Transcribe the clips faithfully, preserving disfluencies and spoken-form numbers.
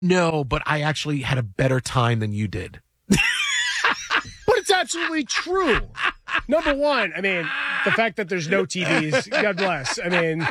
No, but I actually had a better time than you did. But it's absolutely true. Number one, I mean, the fact that there's no T Vs, God bless. I mean,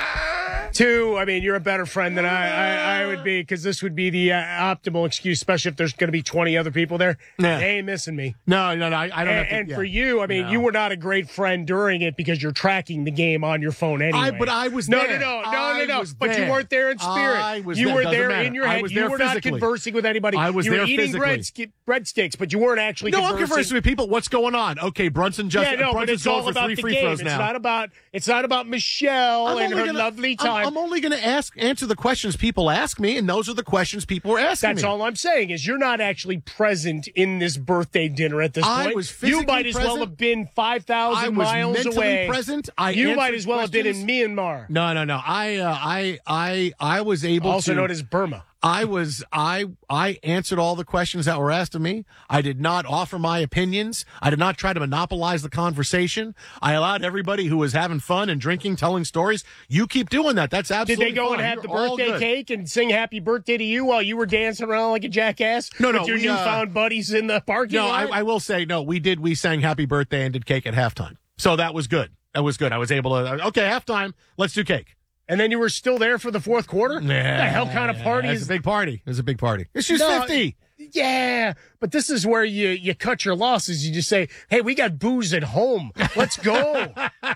two, I mean, you're a better friend than I, I, I would be, because this would be the uh, optimal excuse, especially if there's going to be twenty other people there. Yeah. They ain't missing me. No, no, no, I, I don't And, have to, and yeah. for you, I mean, No. you were not a great friend during it because you're tracking the game on your phone anyway. I, but I was no, there. no, no, no, I no, no. was But you there. weren't there in spirit. I was you there. were Doesn't there matter. in your I head. was You there were physically. not conversing with anybody. I was you were there eating physically. breadsk- breadsticks, but you weren't actually No, conversing. I'm conversing with people. What's going on? Okay, Brunson just Yeah, no, but Brunson's it's going all for about three the free game. throws It's now. not about it's not about Michelle I'm and only her gonna- lovely I'm- time. I'm, only going to ask answer the questions people ask me, and those are the questions people are asking That's me. all I'm saying is you're not actually present in this birthday dinner at this I point. was you physically might as well present. have been five I thousand was miles mentally away. present. I you might answered as well have been in questions. Myanmar, No, no, no. I, uh, I, I, I was able also to. known as Burma. I was I I answered all the questions that were asked of me. I did not offer my opinions. I did not try to monopolize the conversation. I allowed everybody who was having fun and drinking, telling stories. You keep doing that. That's Did absolutely they go fine. and have the You're all birthday good. cake and sing happy birthday to you while you were dancing around like a jackass No, with no, your we, uh, newfound buddies in the parking No, I, lot? I will say no. We did. We sang happy birthday and did cake at halftime. So that was good. That was good. I was able to. Okay, halftime. Let's do cake. And then you were still there for the fourth quarter? What the hell kind of party It's is a big party. It was a big party. She's No, fifty. Yeah, but this is where you, you cut your losses. You just say, hey, we got booze at home. Let's go.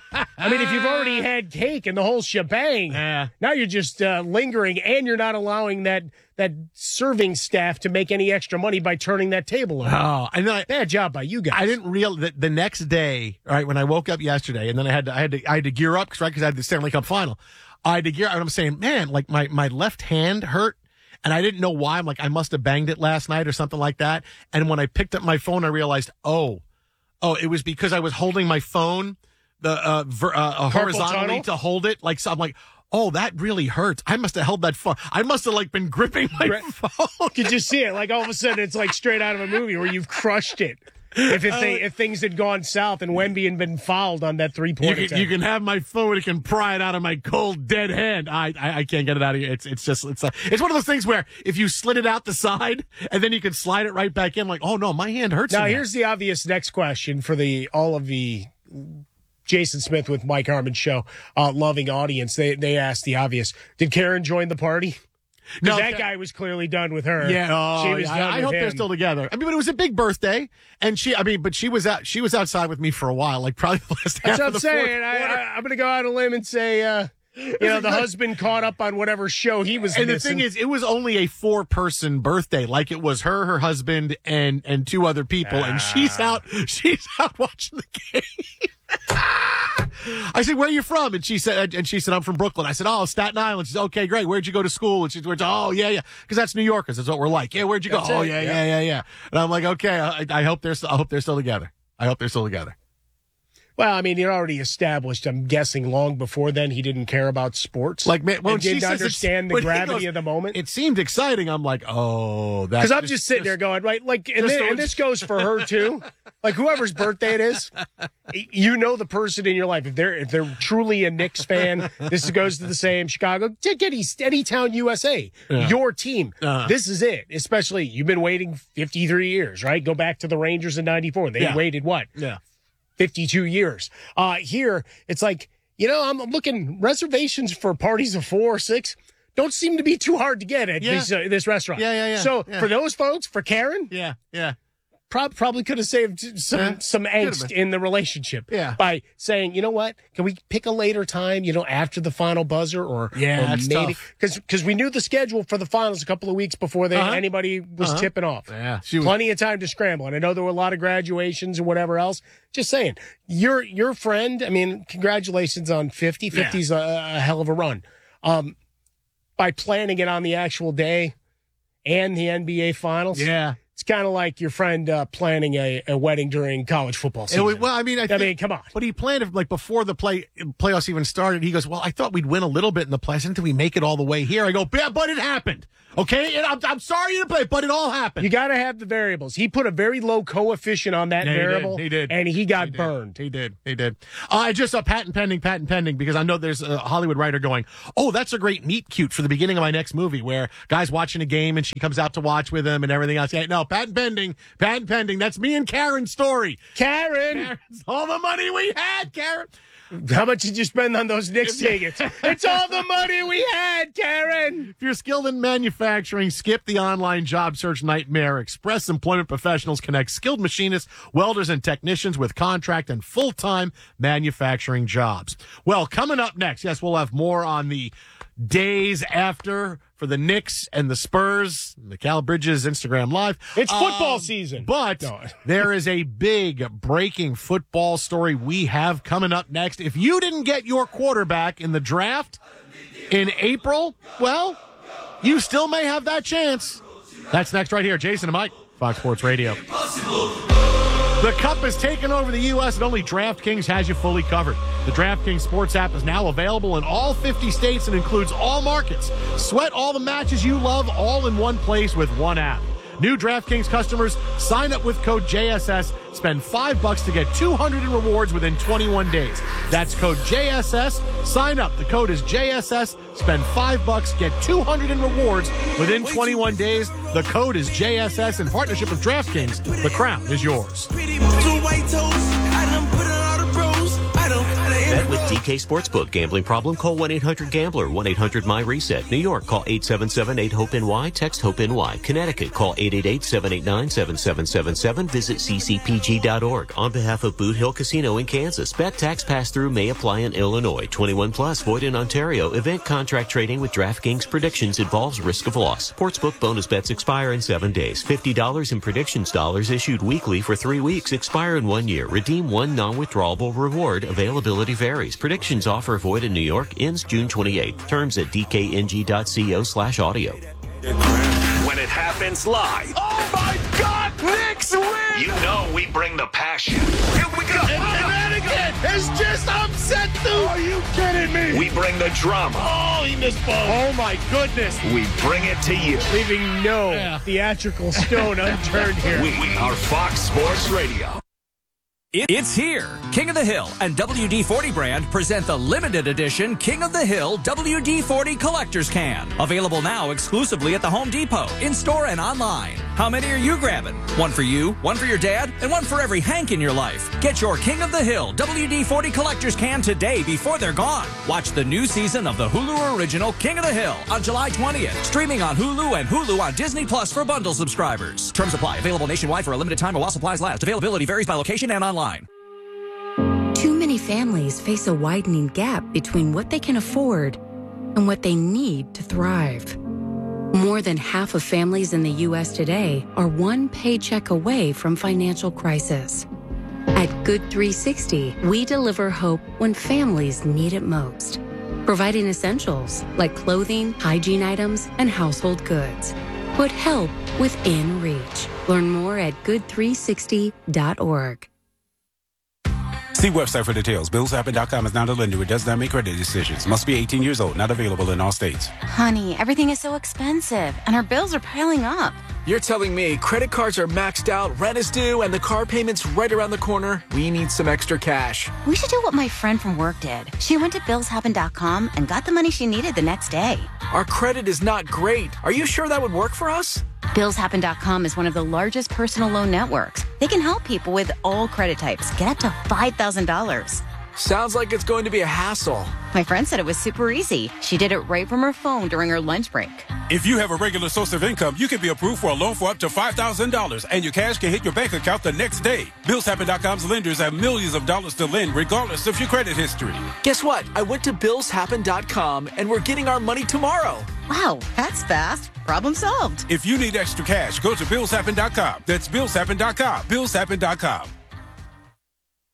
I mean, if you've already had cake and the whole shebang, Yeah. now you're just uh, lingering, and you're not allowing that, that serving staff to make any extra money by turning that table over. Oh, and then I, Bad job by you guys. I didn't real the, the next day, right, when I woke up yesterday, and then I had to, I had to, I had to gear up, cause, right, because I had the Stanley Cup final. I had to gear up, and I'm saying, man, like my, my left hand hurt, and I didn't know why. I'm like, I must have banged it last night or something like that. And when I picked up my phone, I realized, oh, oh, it was because I was holding my phone, the uh, ver, uh horizontally tunnel? to hold it. Like, so I'm like, oh, that really hurts. I must have held that phone. I must have like been gripping my Gri- phone. Could you see it? Like all of a sudden, it's like straight out of a movie where you've crushed it. If if, they, if things had gone south and Wemby had been fouled on that three You point, can, you can have my phone. It can pry it out of my cold, dead hand. I, I, I can't get it out of here. It's, it's just, it's, a, it's one of those things where if you slid it out the side and then you can slide it right back in, like, oh no, my hand hurts. Now, in that. here's the obvious next question for the all of the Jason Smith with Mike Harmon show uh, loving audience. They they asked the obvious: did Karen join the party? No, that Ka- guy was clearly done with her. Yeah, oh, she was yeah, done I, I with hope him. they're still together. I mean, but it was a big birthday, and she, I mean, but she was out. She was outside with me for a while, like probably the last half That's what of I'm the saying. I, fourth quarter. I, I'm going to go out on a limb and say, uh, you know, the husband caught up on whatever show he was And the missing. thing is, it was only a four-person birthday. Like it was her, her husband, and and two other people, and she's out. She's out watching the game. I said, "Where are you from?" And she said, "And she said, I'm from Brooklyn." I said, "Oh, Staten Island." She said, "Okay, great. Where'd you go to school?" And she's, "Oh, yeah, yeah, because that's New Yorkers. That's what we're like. Yeah, where'd you go?" That's Oh, it, yeah, yeah. yeah, yeah, yeah. And I'm like, "Okay, I, I hope they're, I hope they're still together. I hope they're still together." Well, I mean, he already established, I'm guessing, long before then he didn't care about sports. Like, man, when and she didn't says it's- understand the when he gravity goes, of the moment. It seemed exciting. I'm like, oh, that's Because I'm just sitting there going, right, like, and, just thi- don't- and this goes for her too. Like, whoever's birthday it is, you know the person in your life. If they're if they're truly a Knicks fan, this goes to the same. Chicago, take any Anytown, U S A, Yeah. your team. Uh-huh. This is it. Especially you've been waiting fifty-three years, right? Go back to the Rangers in ninety-four. They Yeah. waited what? Yeah. fifty-two years. Uh, here, it's like, you know, I'm looking, reservations for parties of four or six don't seem to be too hard to get at Yeah. this, uh, this restaurant. Yeah, yeah, yeah. So Yeah. for those folks, for Karen, Yeah, yeah. prob- probably could have saved some, Yeah. some angst been. in the relationship Yeah. by saying, you know what, can we pick a later time, you know, after the final buzzer or, Yeah, or that's maybe, tough. because because we knew the schedule for the finals a couple of weeks before they, Uh-huh. anybody was Uh-huh. tipping off. Yeah, she was. Plenty of time to scramble. And I know there were a lot of graduations and whatever else. Just saying, your your friend, I mean, congratulations on fifty. Yeah. fifty's a, a hell of a run. Um, by planning it on the actual day and the N B A finals, Yeah. it's kind of like your friend uh, planning a, a wedding during college football season. It was- well, I mean, I, I think, mean, come on. But he planned it like before the play playoffs even started. He goes, "Well, I thought we'd win a little bit in the playoffs until we make it all the way here." I go, "Yeah, but it happened." Okay, and I'm, I'm sorry to play, but it all happened. You got to have the variables. He put a very low coefficient on that Yeah, he did. variable. He did. And he got He did. burned. He did. He did. Uh, I just saw patent pending, patent pending, because I know there's a Hollywood writer going, "Oh, that's a great meet cute for the beginning of my next movie where guy's watching a game and she comes out to watch with him and everything else." Yeah, no, patent pending, patent pending. That's me and Karen's story. Karen, Karen's all the money we had, Karen. how much did you spend on those Knicks tickets? It's all the money we had, Karen. If you're skilled in manufacturing, skip the online job search nightmare. Express Employment Professionals connect skilled machinists, welders, and technicians with contract and full-time manufacturing jobs. Well, coming up next, yes, we'll have more on the days after for the Knicks and the Spurs, the Cal Bridges Instagram Live. It's football Um, season. But No. there is a big breaking football story we have coming up next. If you didn't get your quarterback in the draft in April, well, you still may have that chance. That's next right here. Jason and Mike, Fox Sports Radio. The Cup has taken over the U S and only DraftKings has you fully covered. The DraftKings Sports app is now available in all fifty states and includes all markets. Sweat all the matches you love all in one place with one app. New DraftKings customers sign up with code J S S, spend five bucks to get two hundred in rewards within twenty-one days. That's code J S S. Sign up. The code is J S S. Spend five bucks, get two hundred in rewards within twenty-one days. The code is J S S in partnership with DraftKings. The crown is yours. Bet with D K Sportsbook. Gambling problem? Call one eight hundred gambler. one eight hundred my reset. New York, call eight seven seven eight hope N Y. Text HOPE-NY. Connecticut, call eight eight eight seven eight nine seven seven seven seven. Visit c c p g dot org. On behalf of Boot Hill Casino in Kansas, bet tax pass-through may apply in Illinois. twenty-one plus, void in Ontario. Event contract trading with DraftKings predictions involves risk of loss. Sportsbook bonus bets expire in seven days. fifty dollars in predictions dollars issued weekly for three weeks. Expire in one year. Redeem one non-withdrawable reward. Availability varies. Predictions offer void in New York. Ends June twenty-eighth. Terms at d k n g dot co slash audio. When it happens live, Oh, my God! Knicks win! you know we bring the passion. Here we go. Connecticut is just upset, dude! Are you kidding me? We bring the drama. Oh, he missed ball. Oh, my goodness. We bring it to you. Leaving no Yeah. theatrical stone unturned here. We are Fox Sports Radio. It- It's here. King of the Hill and W D forty brand present the limited edition King of the Hill W D forty Collector's Can. Available now exclusively at the Home Depot, in-store and online. How many are you grabbing? One for you, one for your dad, and one for every Hank in your life. Get your King of the Hill W D forty Collector's Can today before they're gone. Watch the new season of the Hulu original King of the Hill on July twentieth. Streaming on Hulu and Hulu on Disney Plus for bundle subscribers. Terms apply. Available nationwide for a limited time while supplies last. Availability varies by location and online. Too many families face a widening gap between what they can afford and what they need to thrive. More than half of families in the U S today are one paycheck away from financial crisis. At Good three sixty, we deliver hope when families need it most, providing essentials like clothing, hygiene items, and household goods. Put help within reach. Learn more at good three sixty dot org. See website for details. Bills Happen dot com is not a lender. It does not make credit decisions. Must be eighteen years old. Not available in all states. Honey, everything is so expensive, and our bills are piling up. You're telling me credit cards are maxed out, rent is due, and the car payment's right around the corner? We need some extra cash. We should do what my friend from work did. She went to bills happen dot com and got the money she needed the next day. Our credit is not great. Are you sure that would work for us? bills happen dot com is one of the largest personal loan networks. They can help people with all credit types get up to five thousand dollars. Sounds like it's going to be a hassle. My friend said it was super easy. She did it right from her phone during her lunch break. If you have a regular source of income, you can be approved for a loan for up to five thousand dollars, and your cash can hit your bank account the next day. bills happen dot com's lenders have millions of dollars to lend, regardless of your credit history. Guess what? I went to bills happen dot com, and we're getting our money tomorrow. Wow, that's fast. Problem solved. If you need extra cash, go to bills happen dot com. That's bills happen dot com. bills happen dot com.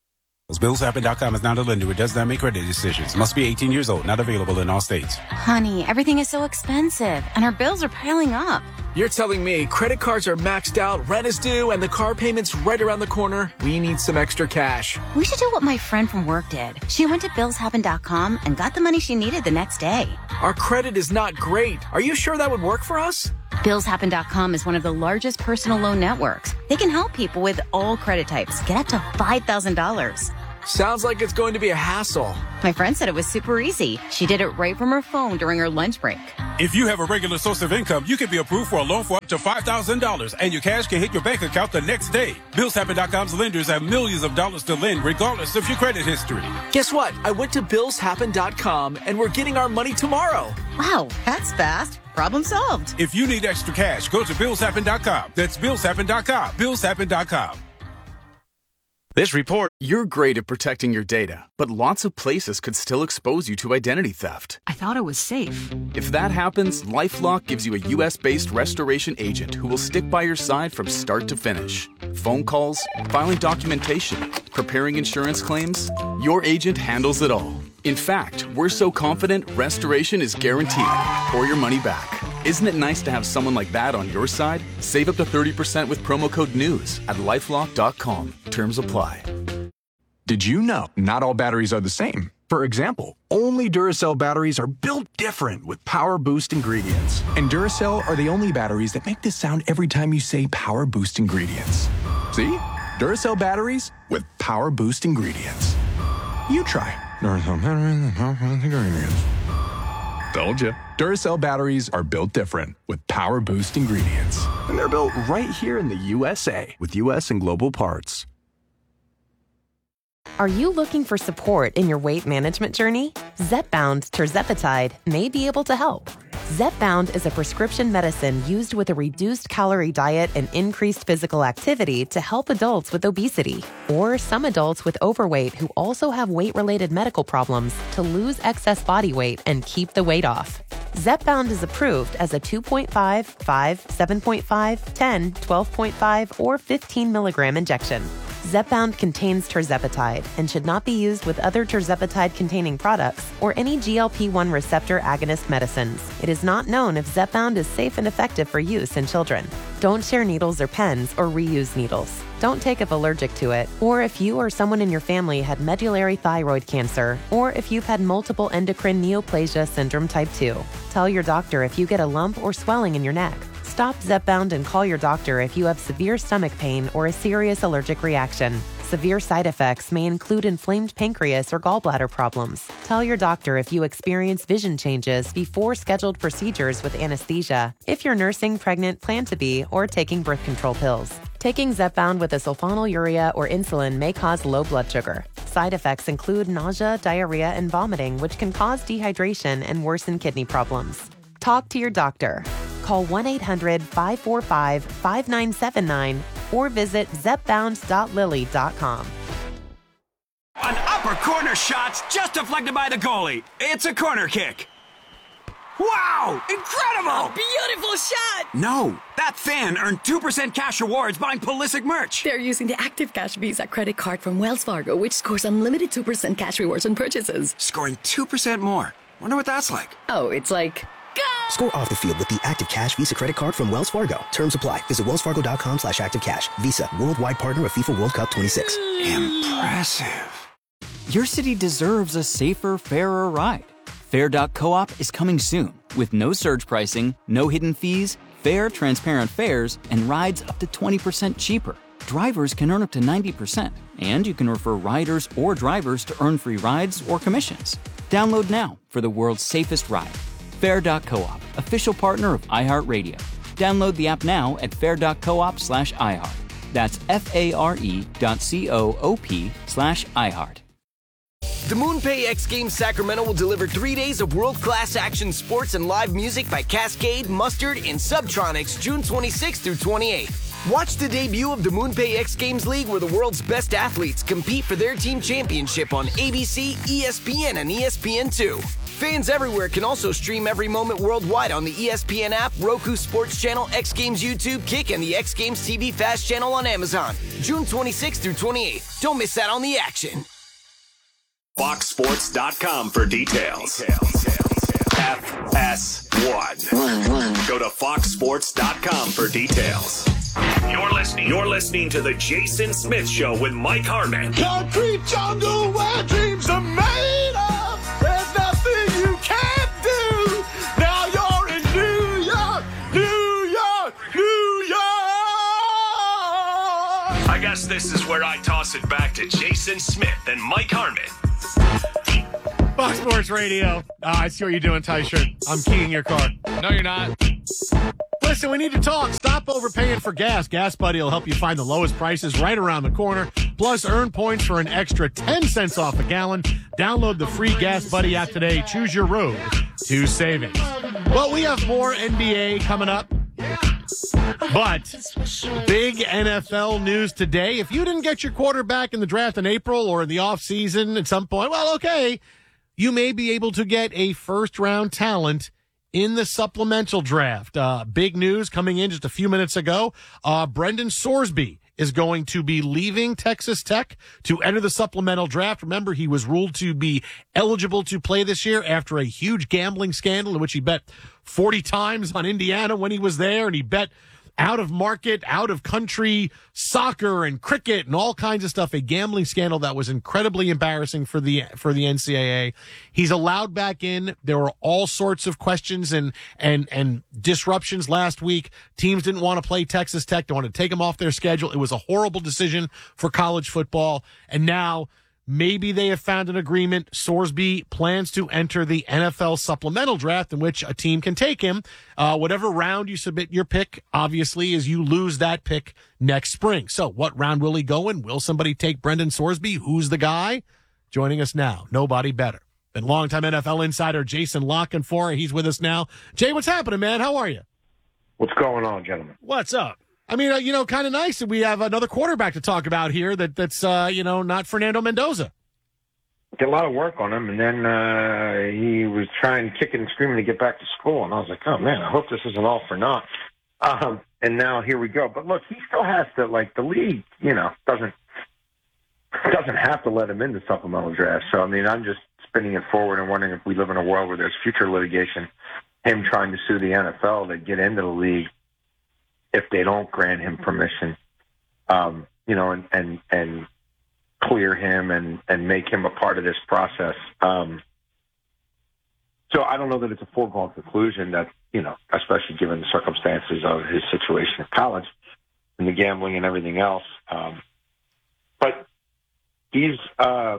Bills Happen dot com is not a lender. It does not make credit decisions. Must be eighteen years old. Not available in all states. Honey, everything is so expensive, and our bills are piling up. You're telling me credit cards are maxed out, rent is due, and the car payment's right around the corner? We need some extra cash. We should do what my friend from work did. She went to Bills Happen dot com and got the money she needed the next day. Our credit is not great. Are you sure that would work for us? Bills Happen dot com is one of the largest personal loan networks. They can help people with all credit types get up to five thousand dollars. Sounds like it's going to be a hassle. My friend said it was super easy. She did it right from her phone during her lunch break. If you have a regular source of income, you can be approved for a loan for up to five thousand dollars, and your cash can hit your bank account the next day. Bills Happen dot com's lenders have millions of dollars to lend regardless of your credit history. Guess what? I went to Bills Happen dot com, and we're getting our money tomorrow. Wow, that's fast. Problem solved. If you need extra cash, go to Bills Happen dot com. That's Bills Happen dot com. Bills Happen dot com. This report. You're great at protecting your data, but lots of places could still expose you to identity theft. I thought it was safe. If that happens, LifeLock gives you a U S based restoration agent who will stick by your side from start to finish. Phone calls, filing documentation, preparing insurance claims, your agent handles it all. In fact, we're so confident restoration is guaranteed or your money back. Isn't it nice to have someone like that on your side? Save up to thirty percent with promo code NEWS at lifelock dot com. Terms apply. Did you know not all batteries are the same? For example, only Duracell batteries are built different with Power Boost ingredients. And Duracell are the only batteries that make this sound every time you say Power Boost ingredients. See? Duracell batteries with Power Boost ingredients. You try. Duracell batteries with Power Boost ingredients. Told you. Duracell batteries are built different with Power Boost ingredients. And they're built right here in the U S A with U S and global parts. Are you looking for support in your weight management journey? Zepbound tirzepatide may be able to help. Zepbound is a prescription medicine used with a reduced calorie diet and increased physical activity to help adults with obesity or some adults with overweight who also have weight-related medical problems to lose excess body weight and keep the weight off. Zepbound is approved as a two point five, five, seven point five, ten, twelve point five, or fifteen milligram injection. Zepbound contains tirzepatide and should not be used with other tirzepatide-containing products or any G L P one receptor agonist medicines. It is not known if Zepbound is safe and effective for use in children. Don't share needles or pens or reuse needles. Don't take if allergic to it, or if you or someone in your family had medullary thyroid cancer, or if you've had multiple endocrine neoplasia syndrome type two. Tell your doctor if you get a lump or swelling in your neck. Stop Zepbound and call your doctor if you have severe stomach pain or a serious allergic reaction. Severe side effects may include inflamed pancreas or gallbladder problems. Tell your doctor if you experience vision changes before scheduled procedures with anesthesia, if you're nursing, pregnant, plan to be, or taking birth control pills. Taking Zepbound with a sulfonylurea or insulin may cause low blood sugar. Side effects include nausea, diarrhea, and vomiting, which can cause dehydration and worsen kidney problems. Talk to your doctor. Call one eight hundred, five four five, five nine seven nine or visit zepbound dot lilly dot com. An upper corner shot's just deflected by the goalie. It's a corner kick. Wow! Incredible! A beautiful shot! No, that fan earned two percent cash rewards buying Pulisic merch. They're using the Active Cash Visa credit card from Wells Fargo, which scores unlimited two percent cash rewards on purchases. Scoring two percent more. Wonder what that's like. Oh, it's like... Score off the field with the Active Cash Visa credit card from Wells Fargo. Terms apply. Visit wellsfargo.com slash active cash. Visa, worldwide partner of FIFA World Cup twenty-six. Impressive. Your city deserves a safer, fairer ride. Fair dot coop is coming soon with no surge pricing, no hidden fees, fair, transparent fares, and rides up to twenty percent cheaper. Drivers can earn up to ninety percent, and you can refer riders or drivers to earn free rides or commissions. Download now for the world's safest ride. Fair dot coop, official partner of iHeartRadio. Download the app now at fair dot coop slash iHeart. That's F-A-R-E dot C-O-O-P slash iHeart. The MoonPay X Games Sacramento will deliver three days of world-class action sports and live music by Cascade, Mustard, and Subtronics June twenty-sixth through twenty-eighth. Watch the debut of the MoonPay X Games League where the world's best athletes compete for their team championship on A B C, E S P N, and E S P N two. Fans everywhere can also stream every moment worldwide on the E S P N app, Roku Sports Channel, X Games YouTube, Kick, and the X Games T V Fast Channel on Amazon. June twenty-sixth through twenty-eighth. Don't miss out on the action. fox sports dot com for details. F S one. Go to fox sports dot com for details. You're listening. You're listening to the Jason Smith Show with Mike Harmon. Concrete jungle where dreams are made of. There's nothing you can't do. Now you're in New York, New York, New York. I guess this is where I toss it back to Jason Smith and Mike Harmon. Fox Sports Radio. Uh, I see what you're doing, Ty Shirt. I'm keying your car. No, you're not. Listen, we need to talk. Stop overpaying for gas. Gas Buddy will help you find the lowest prices right around the corner. Plus, earn points for an extra ten cents off a gallon. Download the free Gas Buddy app today. Choose your road to savings. Well, we have more N B A coming up. But big N F L news today. If you didn't get your quarterback in the draft in April or in the offseason at some point, well, okay. You may be able to get a first-round talent in the supplemental draft. Uh, big news coming in just a few minutes ago. Uh, Brendan Sorsby is going to be leaving Texas Tech to enter the supplemental draft. Remember, he was ruled to be eligible to play this year after a huge gambling scandal in which he bet forty times on Indiana when he was there, and he bet out of market, out of country soccer and cricket and all kinds of stuff. A gambling scandal that was incredibly embarrassing for the for the N C double A. He's allowed back in. There were all sorts of questions and and and disruptions last week. Teams didn't want to play Texas Tech. They wanted to take him off their schedule. It was a horrible decision for college football. And now maybe they have found an agreement. Sorsby plans to enter the N F L supplemental draft in which a team can take him. Uh, whatever round you submit your pick, obviously, is you lose that pick next spring. So what round will he go in? Will somebody take Brendan Sorsby? Who's the guy? Joining us now, nobody better than longtime N F L insider Jason La Canfora. He's with us now. Jay, what's happening, man? How are you? What's going on, gentlemen? What's up? I mean, uh, you know, kind of nice that we have another quarterback to talk about here that that's, uh, you know, not Fernando Mendoza. Did a lot of work on him, and then uh, he was trying, kicking and screaming to get back to school, and I was like, oh, man, I hope this isn't all for naught. Um, and now here we go. But, look, he still has to, like, the league, you know, doesn't doesn't have to let him in the supplemental draft. So, I mean, I'm just spinning it forward and wondering if we live in a world where there's future litigation, him trying to sue the N F L to get into the league if they don't grant him permission, um, you know, and, and, and clear him and, and make him a part of this process. Um, so I don't know that it's a foregone conclusion that, you know, especially given the circumstances of his situation at college and the gambling and everything else. Um, but he's, uh,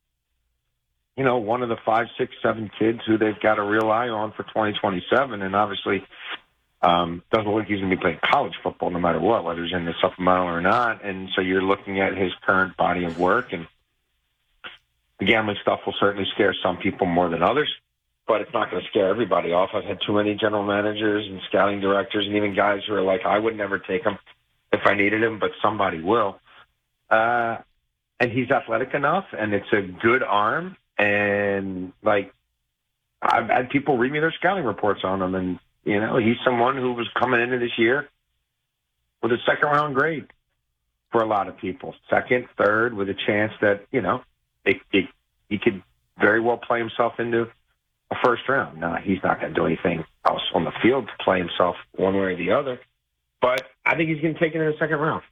you know, one of the five, six, seven kids who they've got a real eye on for twenty twenty-seven. And obviously, Um, doesn't look like he's going to be playing college football no matter what, whether he's in the supplemental or not. And so you're looking at his current body of work, and the gambling stuff will certainly scare some people more than others, but it's not going to scare everybody off. I've had too many general managers and scouting directors and even guys who are like, I would never take him if I needed him, but somebody will. Uh, and he's athletic enough, and it's a good arm. And, like, I've had people read me their scouting reports on him, and you know, he's someone who was coming into this year with a second-round grade for a lot of people. Second, third, with a chance that, you know, it, it, he could very well play himself into a first round. Now, he's not going to do anything else on the field to play himself one way or the other, but I think he's going to take it in the second round.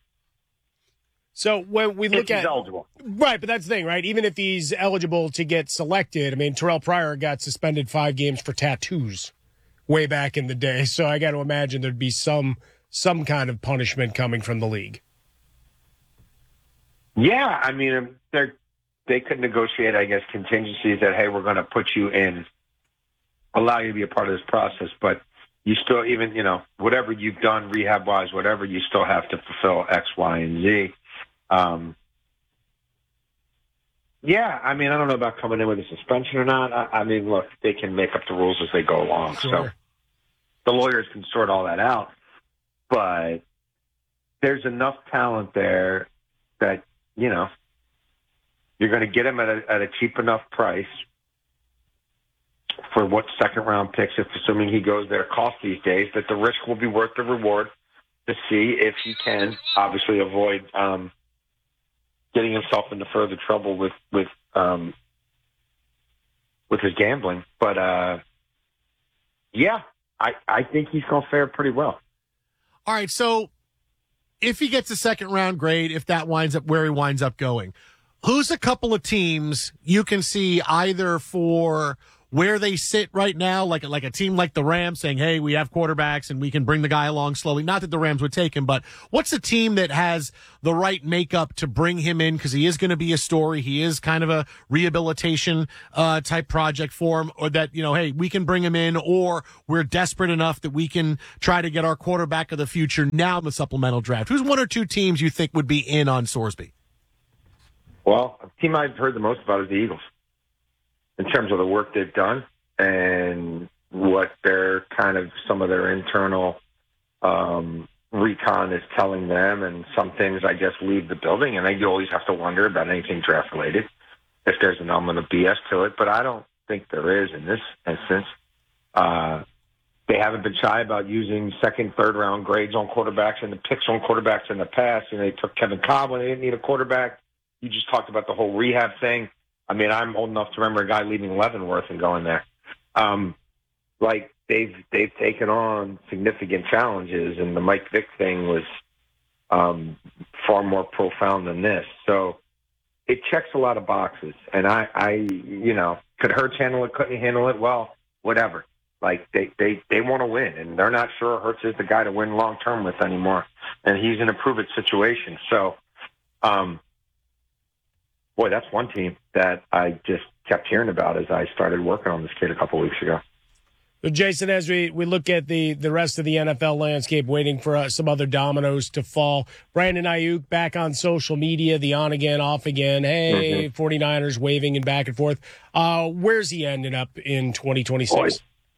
So when we look if he's at eligible. Right, but that's the thing, right? Even if he's eligible to get selected, I mean, Terrell Pryor got suspended five games for tattoos way back in the day. So I got to imagine there'd be some some kind of punishment coming from the league. Yeah, I mean, they they could negotiate, I guess, contingencies that, hey, we're going to put you in, allow you to be a part of this process, but you still, even, you know, whatever you've done rehab-wise, whatever, you still have to fulfill X, Y, and Z. Um, yeah, I mean, I don't know about coming in with a suspension or not. I, I mean, look, they can make up the rules as they go along. Sure. So the lawyers can sort all that out. But there's enough talent there that, you know, you're going to get him at a, at a cheap enough price for what second-round picks, if assuming he goes there, cost these days, that the risk will be worth the reward to see if he can obviously avoid um, getting himself into further trouble with, with um, with his gambling. But, uh, yeah, I, I think he's going to fare pretty well. All right, so if he gets a second-round grade, if that winds up where he winds up going, who's a couple of teams you can see either for where they sit right now, like, like a team like the Rams saying, hey, we have quarterbacks and we can bring the guy along slowly. Not that the Rams would take him, but what's a team that has the right makeup to bring him in? Because he is going to be a story. He is kind of a rehabilitation uh, type project for him, or that, you know, hey, we can bring him in, or we're desperate enough that we can try to get our quarterback of the future now in the supplemental draft. Who's one or two teams you think would be in on Sorsby? Well, a team I've heard the most about is the Eagles, in terms of the work they've done and what their kind of some of their internal um, recon is telling them, and some things, I guess, leave the building. And then you always have to wonder about anything draft related, if there's an element of B S to it. But I don't think there is in this instance. Uh, they haven't been shy about using second, third round grades on quarterbacks and the picks on quarterbacks in the past. And they took Kevin Cobb when they didn't need a quarterback. You just talked about the whole rehab thing. I mean, I'm old enough to remember a guy leaving Leavenworth and going there. Um, like they've they've taken on significant challenges, and the Mike Vick thing was um, far more profound than this. So it checks a lot of boxes. And I, I, you know, could Hurts handle it? Couldn't he handle it? Well, whatever. Like they they they want to win, and they're not sure Hurts is the guy to win long term with anymore, and he's in a prove it situation. So. Um, Boy, that's one team that I just kept hearing about as I started working on this kid a couple weeks ago. So, Jason, as we, we look at the, the rest of the N F L landscape, waiting for uh, some other dominoes to fall, Brandon Ayuk back on social media, the on again, off again, hey, mm-hmm. 49ers waving and back and forth. Uh, where's he ended up in twenty twenty-six?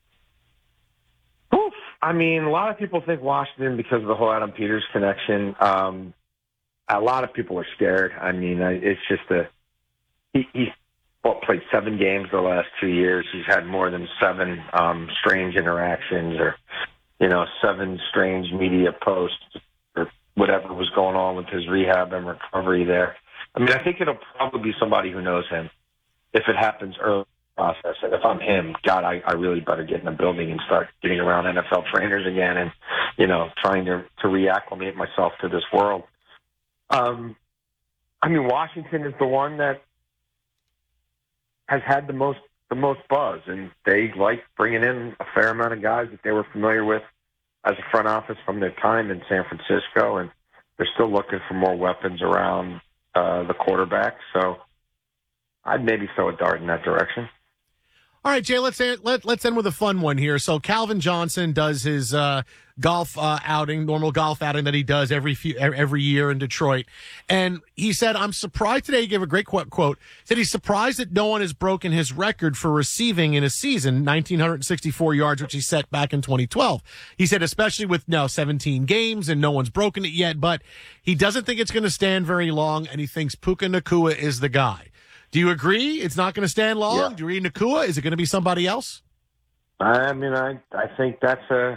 Oof. I mean, a lot of people think Washington because of the whole Adam Peters connection. Um, A lot of people are scared. I mean, it's just a he, he's well, played seven games the last two years. He's had more than seven um, strange interactions, or you know, seven strange media posts, or whatever was going on with his rehab and recovery there. I mean, I think it'll probably be somebody who knows him if it happens early in the process. And if I'm him, God, I, I really better get in the building and start getting around N F L trainers again, and you know, trying to to reacclimate myself to this world. Um, I mean, Washington is the one that has had the most the most buzz, and they like bringing in a fair amount of guys that they were familiar with as a front office from their time in San Francisco, and they're still looking for more weapons around uh, the quarterback. So I'd maybe throw a dart in that direction. All right, Jay, let's end, let, let's end with a fun one here. So Calvin Johnson does his uh, golf uh, outing, normal golf outing that he does every few, every year in Detroit. And he said, I'm surprised today, he gave a great quote, quote, said he's surprised that no one has broken his record for receiving in a season, one thousand nine hundred sixty-four yards, which he set back in twenty twelve. He said, especially with now seventeen games and no one's broken it yet, but he doesn't think it's going to stand very long, and he thinks Puka Nacua is the guy. Do you agree it's not going to stand long? Yeah. Do you read Nacua? Is it going to be somebody else? I mean, I I think that's a.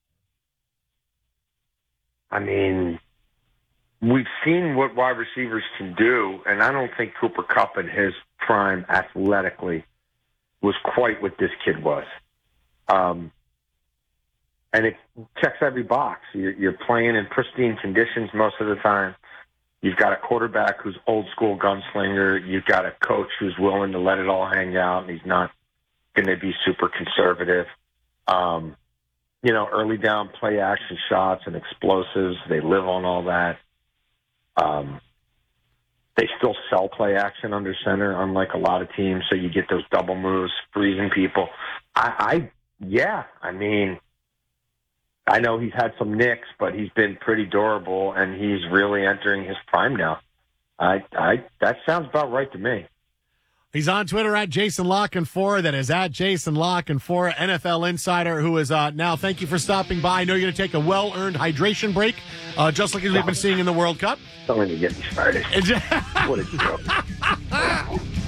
I mean, we've seen what wide receivers can do, and I don't think Cooper Kupp in his prime athletically was quite what this kid was. Um, and it checks every box. You're, you're playing in pristine conditions most of the time. You've got a quarterback who's old school gunslinger. You've got a coach who's willing to let it all hang out, and he's not going to be super conservative. Um, you know, early down play action shots and explosives, they live on all that. Um, they still sell play action under center, unlike a lot of teams, so you get those double moves, freezing people. I, I yeah, I mean, I know he's had some nicks, but he's been pretty durable, and he's really entering his prime now. I, I, that sounds about right to me. He's on Twitter at Jason La Canfora. That is at Jason La Canfora, N F L insider, who is uh, now. Thank you for stopping by. I know you're going to take a well-earned hydration break, uh, just like we've been seeing in the World Cup. Don't let me get me started. What a joke.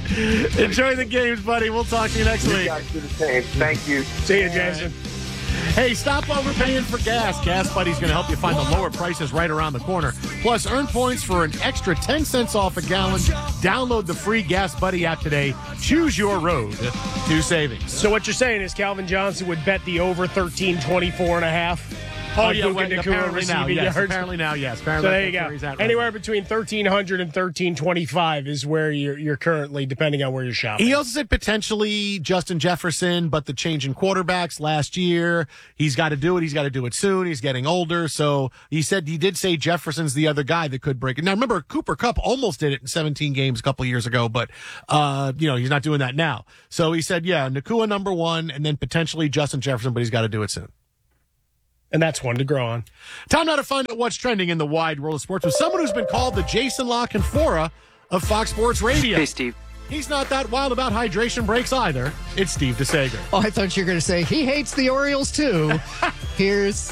Enjoy the games, buddy. We'll talk to you next you week. Guys do the same. Thank you. See you, Jason. Hey, stop overpaying for gas. Gas Buddy's going to help you find the lower prices right around the corner. Plus, earn points for an extra ten cents off a gallon. Download the free Gas Buddy app today. Choose your road to savings. So what you're saying is Calvin Johnson would bet the over thirteen twenty-four and a half. Oh, yeah, well, apparently now, yes. Yards. Apparently now, yes. Apparently so there you go. Right Anywhere now. Between thirteen hundred and thirteen twenty-five is where you're, you're currently, depending on where you're shopping. He also said potentially Justin Jefferson, but the change in quarterbacks last year, he's got to do it. He's got to do it soon. He's getting older. So he said, he did say Jefferson's the other guy that could break it. Now, remember, Cooper Kupp almost did it in seventeen games a couple years ago, but, uh, you know, he's not doing that now. So he said, yeah, Nacua number one, and then potentially Justin Jefferson, but he's got to do it soon. And that's one to grow on. Time now to find out what's trending in the wide world of sports with someone who's been called the Jason La Canfora of Fox Sports Radio. Hey, Steve. He's not that wild about hydration breaks either. It's Steve DeSager. Oh, I thought you were going to say he hates the Orioles too. Here's...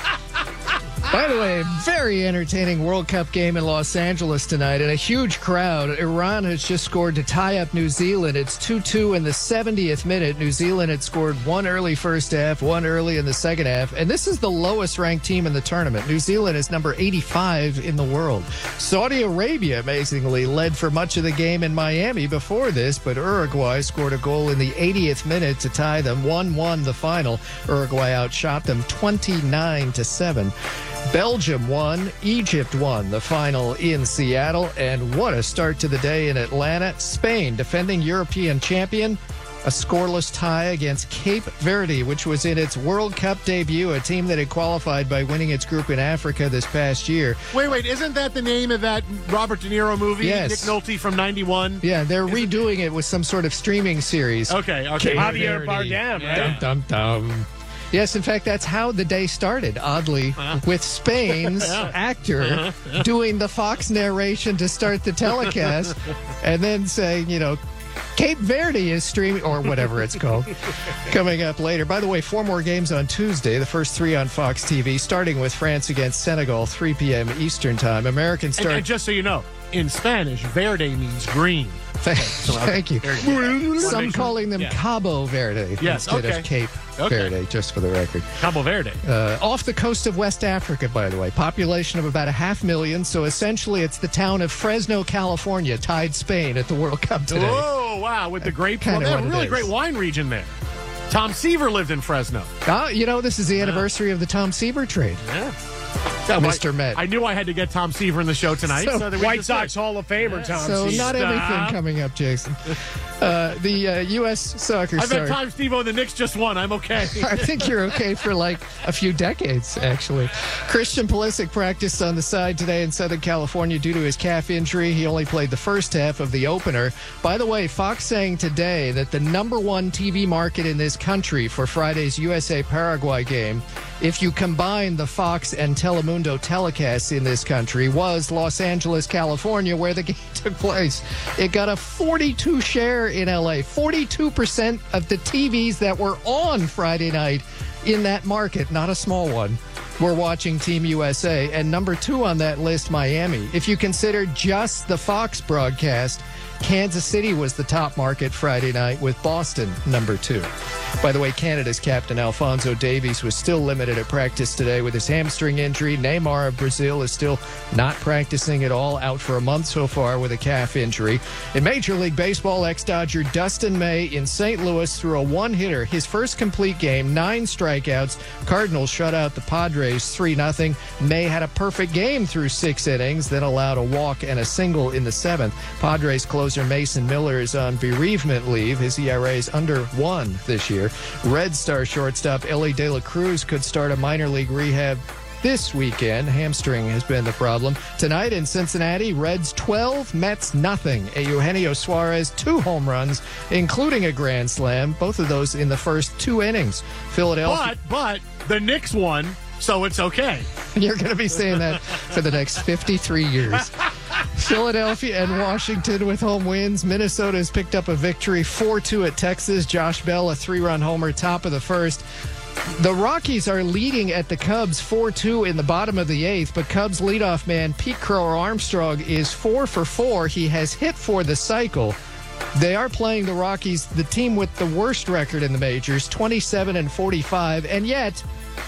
By the way, very entertaining World Cup game in Los Angeles tonight, and a huge crowd. Iran has just scored to tie up New Zealand. It's two two in the seventieth minute. New Zealand had scored one early first half, one early in the second half, and this is the lowest ranked team in the tournament. New Zealand is number eighty-five in the world. Saudi Arabia, amazingly, led for much of the game in Miami before this, but Uruguay scored a goal in the eightieth minute to tie them. one one the final. Uruguay outshot them twenty-nine to seven. Belgium won, Egypt won the final in Seattle, and what a start to the day in Atlanta. Spain, defending European champion, a scoreless tie against Cape Verde, which was in its World Cup debut, a team that had qualified by winning its group in Africa this past year. Wait, wait, isn't that the name of that Robert De Niro movie, yes. Nick Nolte from ninety-one? Yeah, they're Isn't... redoing it with some sort of streaming series. Okay, okay. Javier Bardem, right? Dum, dum, dum. Yes, in fact, that's how the day started, oddly, uh-huh. with Spain's yeah. actor uh-huh. doing the Fox narration to start the telecast and then saying, you know, Cape Verde is streaming, or whatever it's called, coming up later. By the way, four more games on Tuesday, the first three on Fox T V, starting with France against Senegal, three p.m. Eastern time. American start. And, and just so you know, in Spanish, verde means green. Thank, so, thank you. you Some calling them yeah. Cabo Verde yes, instead okay. of Cape okay. Verde, just for the record. Cabo Verde. Uh, off the coast of West Africa, by the way. Population of about a half million, so essentially it's the town of Fresno, California, tied Spain at the World Cup today. Oh, wow, with the grape. Well, they have a really great wine region there. Tom Seaver lived in Fresno. Oh, you know, this is the anniversary yeah. of the Tom Seaver trade. Yeah. Yeah, Mister I, Met. I knew I had to get Tom Seaver in the show tonight. So, so that White Sox say. Hall of Famer, Tom So Seaver. not everything coming up, Jason. Uh, the uh, U S soccer I've star. had time, Steve-O, the Knicks just won. I'm okay. I think you're okay for like a few decades, actually. Christian Pulisic practiced on the side today in Southern California due to his calf injury. He only played the first half of the opener. By the way, Fox saying today that the number one T V market in this country for Friday's U S A-Paraguay game, if you combine the Fox and Telemundo telecasts in this country, was Los Angeles, California, where the game took place. It got a forty-two share in L A. forty-two percent of the T Vs that were on Friday night in that market, not a small one, were watching Team U S A. And number two on that list, Miami. If you consider just the Fox broadcast, Kansas City was the top market Friday night, with Boston number two. By the way, Canada's captain Alphonso Davies was still limited at practice today with his hamstring injury. Neymar of Brazil is still not practicing at all, out for a month so far with a calf injury. In Major League Baseball, ex-Dodger Dustin May in Saint Louis threw a one-hitter, his first complete game, nine strikeouts. Cardinals shut out the Padres three nothing. May had a perfect game through six innings, then allowed a walk and a single in the seventh. Padres closer Mason Miller is on bereavement leave. His E R A is under one this year. Red Star shortstop Ellie De La Cruz could start a minor league rehab this weekend. Hamstring has been the problem. Tonight in Cincinnati, Reds twelve, Mets nothing. A Eugenio Suarez, two home runs, including a grand slam. Both of those in the first two innings. Philadelphia. But, but the Knicks won, so it's okay. You're going to be saying that for the next fifty-three years. Philadelphia and Washington with home wins. Minnesota has picked up a victory four two at Texas. Josh Bell, a three-run homer, top of the first. The Rockies are leading at the Cubs four two in the bottom of the eighth, but Cubs leadoff man Pete Crow Armstrong is four for four. He has hit for the cycle. They are playing the Rockies, the team with the worst record in the majors, twenty-seven and forty-five, and yet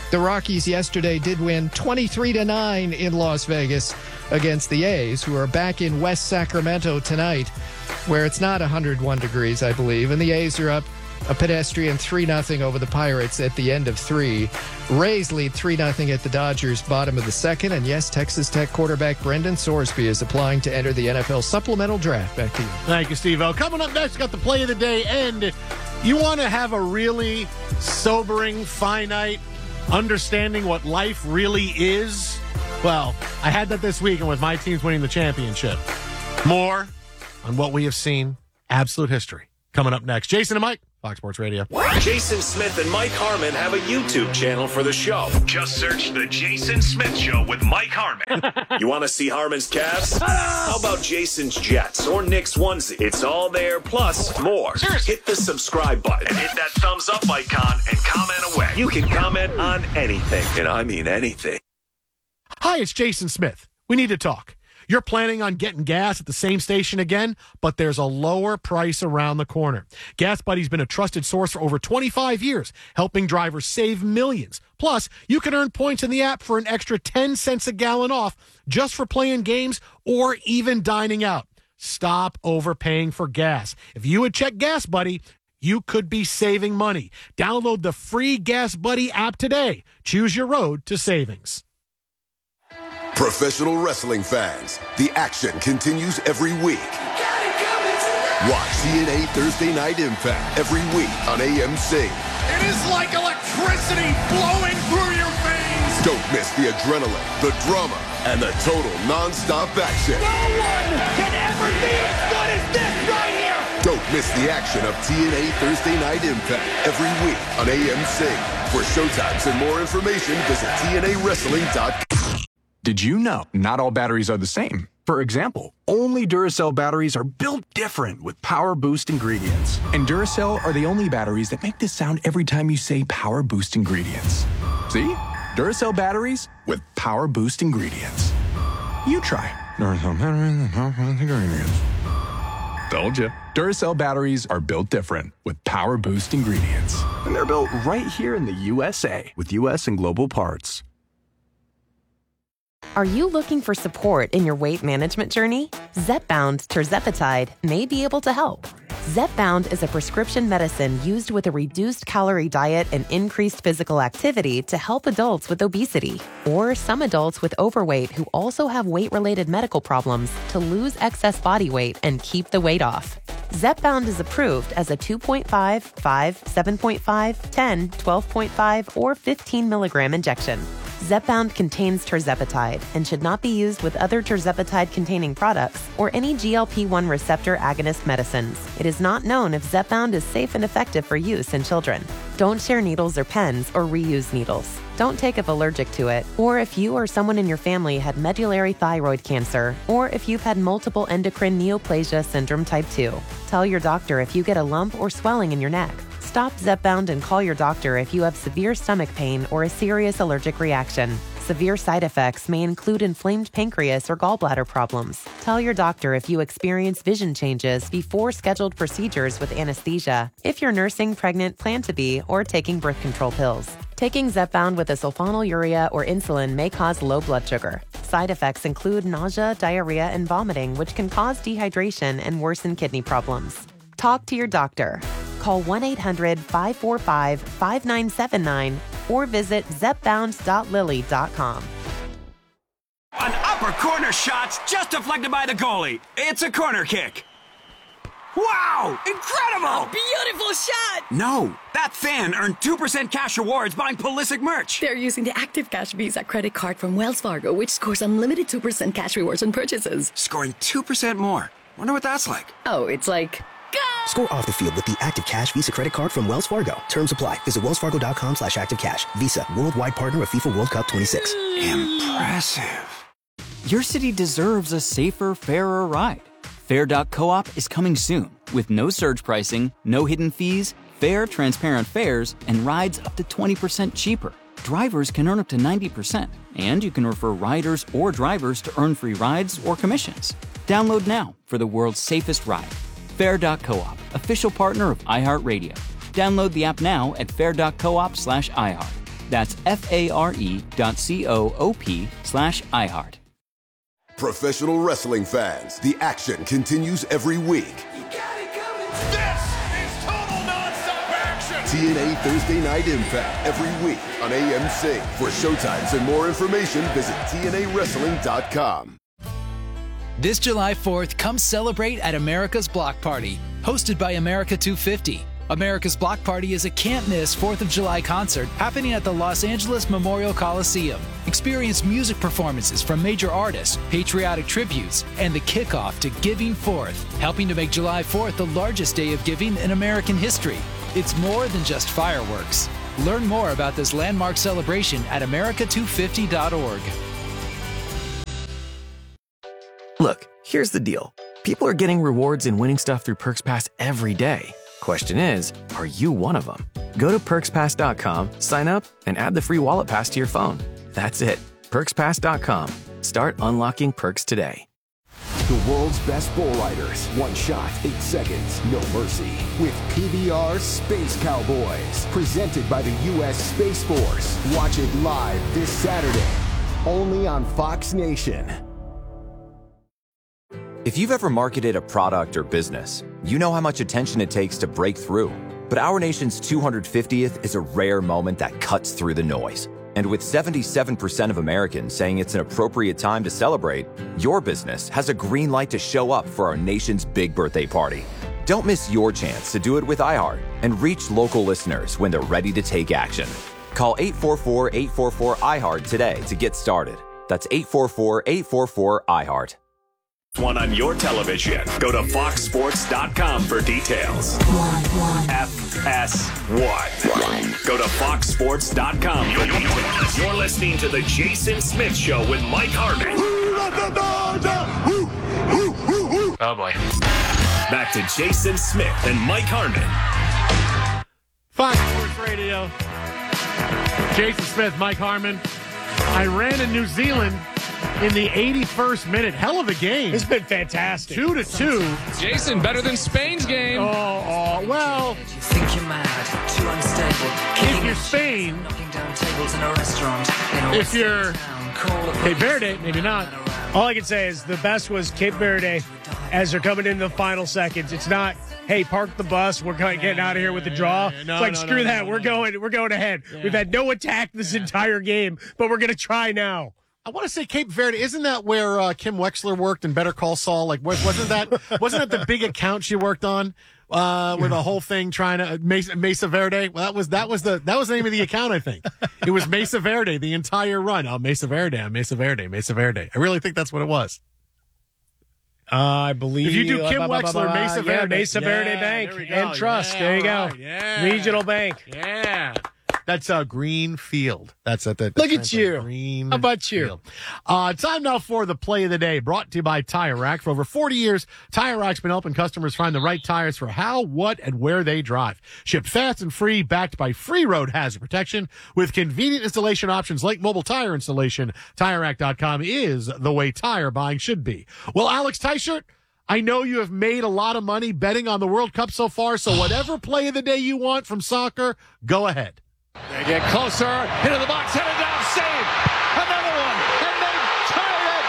The Rockies yesterday did win twenty-three to nine in Las Vegas against the A's, who are back in West Sacramento tonight, where it's not one hundred one degrees, I believe, and the A's are up a pedestrian three nothing over the Pirates at the end of three. Rays lead three nothing at the Dodgers, bottom of the second. And yes, Texas Tech quarterback Brendan Sorsby is applying to enter the N F L supplemental draft. Back to you. Thank you, Steve-O. Coming up next, got the play of the day. And you want to have a really sobering, finite understanding what life really is? Well, I had that this weekend with my teams winning the championship. More on what we have seen. Absolute history. Coming up next. Jason and Mike. Fox Sports Radio. Jason Smith and Mike Harmon have a YouTube channel for the show. Just search The Jason Smith Show with Mike Harmon. You want to see Harmon's Cavs? How about Jason's Jets or Nick's onesie? It's all there, plus more. Hit the subscribe button and hit that thumbs up icon and comment away. You can comment on anything, and I mean anything. Hi, it's Jason Smith. We need to talk. You're planning on getting gas at the same station again, but there's a lower price around the corner. Gas Buddy's been a trusted source for over twenty-five years, helping drivers save millions. Plus, you can earn points in the app for an extra ten cents a gallon off just for playing games or even dining out. Stop overpaying for gas. If you would check Gas Buddy, you could be saving money. Download the free Gas Buddy app today. Choose your road to savings. Professional wrestling fans, the action continues every week. Watch T N A Thursday Night Impact every week on A M C. It is like electricity flowing through your veins. Don't miss the adrenaline, the drama, and the total non-stop action. No one can ever be as good as this right here. Don't miss the action of T N A Thursday Night Impact every week on A M C. For showtimes and more information, visit T N A wrestling dot com. Did you know not all batteries are the same? For example, only Duracell batteries are built different with Power Boost ingredients. And Duracell are the only batteries that make this sound every time you say Power Boost ingredients. See? Duracell batteries with Power Boost ingredients. You try. Duracell batteries with Power Boost ingredients. Told you. Duracell batteries are built different with Power Boost ingredients. And they're built right here in the U S A with U S and global parts. Are you looking for support in your weight management journey? Zepbound tirzepatide may be able to help. Zepbound is a prescription medicine used with a reduced calorie diet and increased physical activity to help adults with obesity or some adults with overweight who also have weight-related medical problems to lose excess body weight and keep the weight off. Zepbound is approved as a two point five, five, seven point five, ten, twelve point five, or fifteen milligram injection. Zepbound contains tirzepatide and should not be used with other tirzepatide-containing products or any G L P one receptor agonist medicines. It is not known if Zepbound is safe and effective for use in children. Don't share needles or pens or reuse needles. Don't take if allergic to it, or if you or someone in your family had medullary thyroid cancer, or if you've had multiple endocrine neoplasia syndrome type two. Tell your doctor if you get a lump or swelling in your neck. Stop Zepbound and call your doctor if you have severe stomach pain or a serious allergic reaction. Severe side effects may include inflamed pancreas or gallbladder problems. Tell your doctor if you experience vision changes before scheduled procedures with anesthesia, if you're nursing, pregnant, plan to be, or taking birth control pills. Taking Zepbound with a sulfonylurea or insulin may cause low blood sugar. Side effects include nausea, diarrhea, and vomiting, which can cause dehydration and worsen kidney problems. Talk to your doctor. Call one eight hundred, five four five, five nine seven nine or visit zepbound dot lilly dot com. An upper corner shot's just deflected by the goalie. It's a corner kick. Wow! Incredible! Beautiful shot! No, that fan earned two percent cash rewards buying Pulisic merch. They're using the Active Cash Visa credit card from Wells Fargo, which scores unlimited two percent cash rewards on purchases. Scoring two percent more. Wonder what that's like. Oh, it's like... Score off the field with the Active Cash Visa credit card from Wells Fargo. Terms apply. Visit wellsfargo.com slash active cash. Visa, worldwide partner of FIFA World Cup twenty-six. Impressive. Your city deserves a safer, fairer ride. Fair dot coop is coming soon with no surge pricing, no hidden fees, fair, transparent fares, and rides up to twenty percent cheaper. Drivers can earn up to ninety percent, and you can refer riders or drivers to earn free rides or commissions. Download now for the world's safest ride. Fair dot coop, official partner of iHeartRadio. Download the app now at fair dot coop slash iHeart. That's F-A-R-E dot C-O-O-P slash iHeart. Professional wrestling fans, the action continues every week. This is total nonstop action. T N A Thursday Night Impact every week on A M C. For showtimes and more information, visit T N A wrestling dot com. This July fourth, come celebrate at America's Block Party, hosted by America two fifty. America's Block Party is a can't-miss fourth of July concert happening at the Los Angeles Memorial Coliseum. Experience music performances from major artists, patriotic tributes, and the kickoff to Giving Fourth, helping to make July fourth the largest day of giving in American history. It's more than just fireworks. Learn more about this landmark celebration at America two fifty dot org. Look, here's the deal. People are getting rewards and winning stuff through Perks Pass every day. Question is, are you one of them? Go to perks pass dot com, sign up, and add the free wallet pass to your phone. That's it. perks pass dot com. Start unlocking perks today. The world's best bull riders. One shot, eight seconds, no mercy. With P B R Space Cowboys. Presented by the U S Space Force. Watch it live this Saturday. Only on Fox Nation. If you've ever marketed a product or business, you know how much attention it takes to break through. But our nation's two hundred fiftieth is a rare moment that cuts through the noise. And with seventy-seven percent of Americans saying it's an appropriate time to celebrate, your business has a green light to show up for our nation's big birthday party. Don't miss your chance to do it with iHeart and reach local listeners when they're ready to take action. Call eight four four, eight four four, iHeart today to get started. That's eight four four, eight four four, iHeart. One on your television. Go to fox sports dot com for details. F S one. Go to fox sports dot com for details. You're listening to the Jason Smith Show with Mike Harmon. Oh boy. Back to Jason Smith and Mike Harmon. Fox Sports Radio. Jason Smith, Mike Harmon. Iran and New Zealand in the eighty-first minute. Hell of a game. It's been fantastic. Two to two. Jason, better than Spain's game. Oh, oh well. You think you're mad, too unstable. If you're Spain, knocking down tables in a restaurant. If you're Cape Verde, maybe not. All I can say is the best was Cape Verde as they're coming into the final seconds. It's not, hey, park the bus. We're getting out of here with the draw. Yeah, no, it's like, no, screw no, that. no, we're no. going. We're going ahead. Yeah. We've had no attack this yeah. entire game, but we're going to try now. I want to say Cape Verde. Isn't that where uh, Kim Wexler worked in Better Call Saul? Like, wasn't that wasn't that the big account she worked on uh, with the whole thing trying to Mesa, Mesa Verde? Well, that was that was the that was the name of the account. I think it was Mesa Verde the entire run. Oh, Mesa Verde, Mesa Verde, Mesa Verde. I really think that's what it was. Uh, I believe if you do Kim uh, Wexler, blah, blah, blah, Mesa yeah, Verde, Mesa Verde yeah, Bank there we go. and Trust. Yeah, there you go. right, yeah. Regional Bank. Yeah. That's uh, Green Field. That's at the. Look at you. Green How about you? Field. Uh, time now for the play of the day, brought to you by Tire Rack. For over forty years, Tire Rack's been helping customers find the right tires for how, what, and where they drive. Shipped fast and free, backed by free road hazard protection with convenient installation options like mobile tire installation. Tire Rack dot com is the way tire buying should be. Well, Alex Teichert, I know you have made a lot of money betting on the World Cup so far, so whatever play of the day you want from soccer, go ahead. They get closer, into the box, headed down, save, another one, and they tie it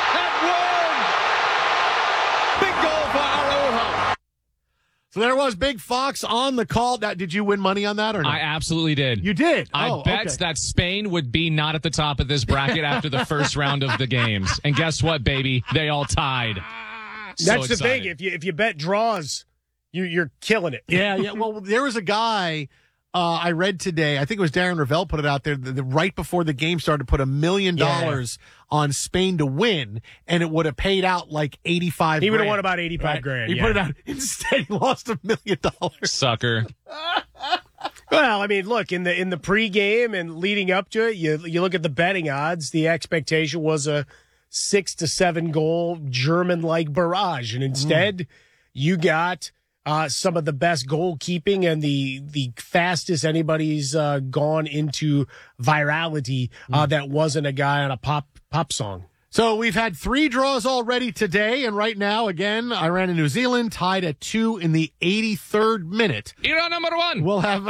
at one. Big goal for Araujo. So there was Big Fox on the call. Now, did you win money on that or not? I absolutely did. You did? I oh, bet okay. that Spain would be not at the top of this bracket after the first round of the games. And guess what, baby? They all tied. So That's the excited. thing. If you if you bet draws, you you're killing it. Yeah, yeah. Well, there was a guy uh, I read today. I think it was Darren Ravel put it out there. The, the, right before the game started, put a million dollars on Spain to win, and it would have paid out like eighty-five. He would have grand, won about eighty-five right? grand. He yeah. put it out instead. He lost a million dollars. Sucker. Well, I mean, look, in the in the pregame and leading up to it, you you look at the betting odds. The expectation was a six to seven goal German-like barrage, and instead, mm. you got uh, some of the best goalkeeping and the the fastest anybody's uh, gone into virality. Uh, mm. That wasn't a guy on a pop pop song. So we've had three draws already today, and right now, again, Iran and New Zealand tied at two in the eighty-third minute. Iran number one. We'll have.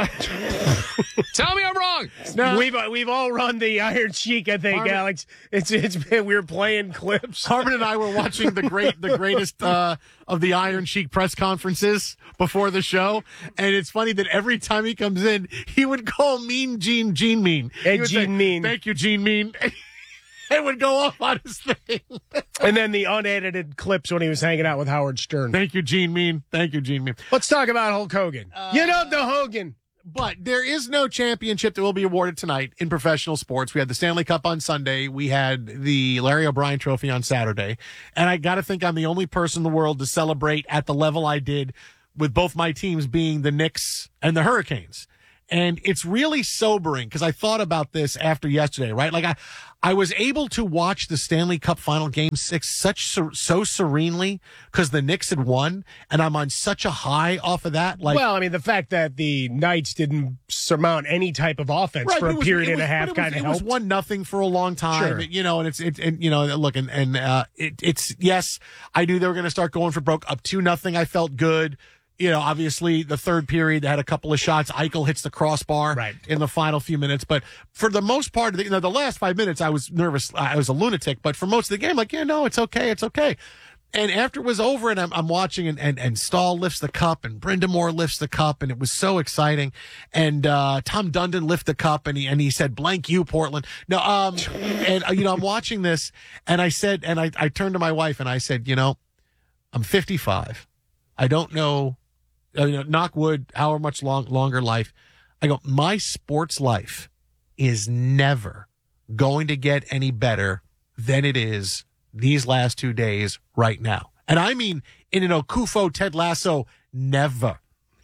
Tell me I'm wrong. No. We've we've all run the Iron Sheik, I think, Harmon, Alex. It's it's been we were playing clips. Harmon and I were watching the great the greatest uh, of the Iron Sheik press conferences before the show, and it's funny that every time he comes in, he would call Mean Gene Gene Mean. Hey, Gene say, Mean. Thank you, Gene Mean. It would go off on his thing. And then the unedited clips when he was hanging out with Howard Stern. Thank you, Gene Mean. Thank you, Gene Mean. Let's talk about Hulk Hogan. Uh, you know the Hogan. But there is no championship that will be awarded tonight in professional sports. We had the Stanley Cup on Sunday. We had the Larry O'Brien Trophy on Saturday. And I got to think I'm the only person in the world to celebrate at the level I did with both my teams being the Knicks and the Hurricanes. And it's really sobering because I thought about this after yesterday, right? Like I, I was able to watch the Stanley Cup final game six such so serenely because the Knicks had won, and I'm on such a high off of that. Like, well, I mean, the fact that the Knights didn't surmount any type of offense right, for a was, period was, and a half kind of helped. helped. It was one nothing for a long time, sure. You know, and it's it, and you know, look, and and uh, it, it's yes, I knew they were going to start going for broke up two nothing. I felt good. You know, obviously the third period, they had a couple of shots. Eichel hits the crossbar right. in the final few minutes. But for the most part of the, you know, the last five minutes, I was nervous. I was a lunatic. But for most of the game, like, yeah, no, it's okay. It's okay. And after it was over and I'm, I'm watching and, and, and Stahl lifts the cup and Brindamore lifts the cup and it was so exciting. And, uh, Tom Dundon lifted the cup and he, and he said, blank you, Portland. No, um, and, uh, you know, I'm watching this and I said, and I, I turned to my wife and I said, you know, I'm fifty-five. I don't know. Uh, you know, knock wood, however much long, longer life. I go, my sports life is never going to get any better than it is these last two days right now. And I mean, in an Okufo, Ted Lasso, never,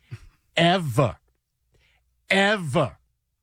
ever, ever,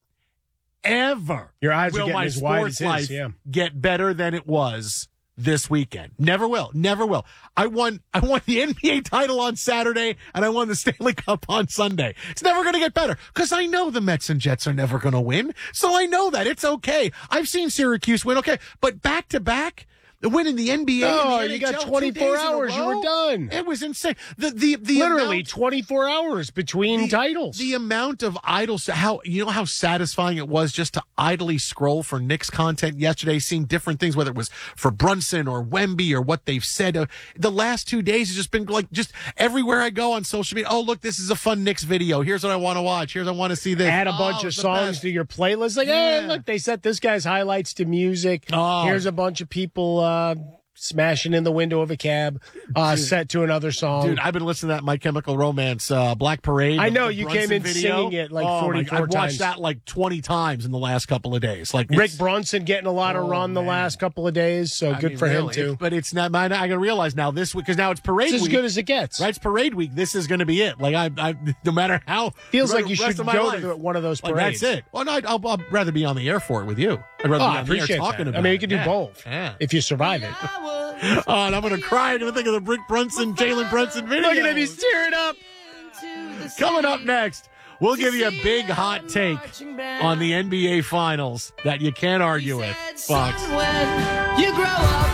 ever Your eyes will are getting my as wide sports as life his, yeah. get better than it was this weekend. Never will. Never will. I won I won the N B A title on Saturday and I won the Stanley Cup on Sunday. It's never going to get better because I know the Mets and Jets are never going to win. So I know that. It's okay. I've seen Syracuse win. Okay. But back to back, winning the N B A. Oh, and the you N H L got twenty-four hours. You were done. It was insane. The the the literally amount, twenty-four hours between the, titles. The amount of idle, how you know how satisfying it was just to idly scroll for Knicks content yesterday, seeing different things, whether it was for Brunson or Wemby or what they've said. Uh, the last two days has just been like just everywhere I go on social media. Oh, look, this is a fun Knicks video. Here's what I want to watch. Here's I want to see this. Add a oh, bunch of songs best. to your playlist. Like, yeah. hey, look, they set this guy's highlights to music. Oh. Here's a bunch of people. Uh, Smashing in the window of a cab, uh, set to another song. Dude, I've been listening to that My Chemical Romance, uh, Black Parade. I the, know the you Brunson came in video. singing it like oh, forty-four I've times. watched that like twenty times in the last couple of days. Like Rick Brunson getting a lot of oh, run the man. last couple of days, so I good mean, for really, him too. It, but it's not. I got to realize now this week because now it's parade it's week. as good as it gets. Right, it's parade week. This is going to be it. Like I, I, no matter how feels re- like you rest should of my go life, to one of those parades. Like, that's it. Well, no, I'd, I'll, I'll rather be on the air for it with you. I'd rather Oh, be I on the air appreciate talking that. about. I mean, you it. can do yeah. both Yeah. if you survive it. Oh, and I'm going to cry. I'm going to think of the Rick Brunson, Jalen Brunson video. Look at him, he's tearing up. Coming up next, we'll give you a big hot take on the N B A Finals that you can't argue with. Fox. You grow up.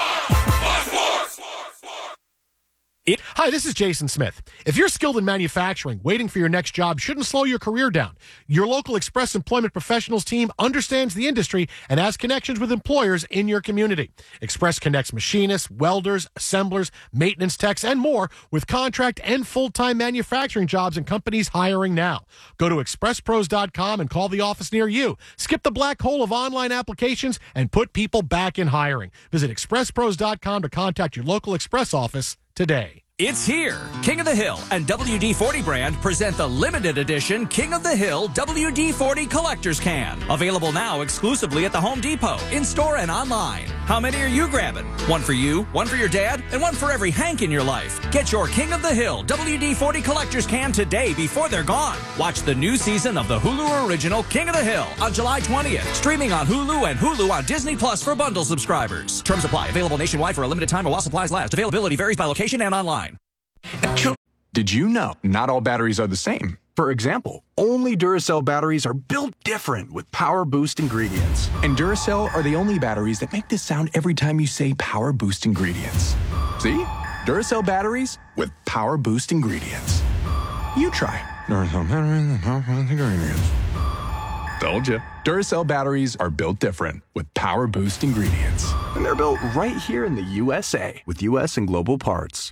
It- Hi, this is Jason Smith. If you're skilled in manufacturing, waiting for your next job shouldn't slow your career down. Your local Express Employment Professionals team understands the industry and has connections with employers in your community. Express connects machinists, welders, assemblers, maintenance techs, and more with contract and full-time manufacturing jobs and companies hiring now. Go to express pros dot com and call the office near you. Skip the black hole of online applications and put people back in hiring. Visit express pros dot com to contact your local Express office today. It's here. King of the Hill and W D forty brand present the limited edition King of the Hill W D forty Collector's Can. Available now exclusively at the Home Depot, in-store and online. How many are you grabbing? One for you, one for your dad, and one for every Hank in your life. Get your King of the Hill W D forty Collector's Can today before they're gone. Watch the new season of the Hulu original King of the Hill on July twentieth. Streaming on Hulu and Hulu on Disney Plus for bundle subscribers. Terms apply. Available nationwide for a limited time while supplies last. Availability varies by location and online. Did you know not all batteries are the same? For example, only Duracell batteries are built different with Power Boost ingredients. And Duracell are the only batteries that make this sound every time you say Power Boost ingredients. See? Duracell batteries with Power Boost ingredients. You try. Duracell batteries with Power Boost ingredients. Told you. Duracell batteries are built different with Power Boost ingredients. And they're built right here in the U S A with U S and global parts.